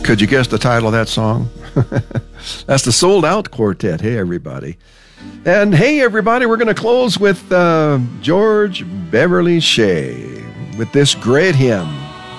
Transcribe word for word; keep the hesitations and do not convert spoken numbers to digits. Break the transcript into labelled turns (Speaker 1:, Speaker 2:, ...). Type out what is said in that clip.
Speaker 1: Could you guess the title of that song? That's the Sold Out Quartet. Hey, everybody. And hey, everybody, we're going to close with uh, George Beverly Shea with this great hymn,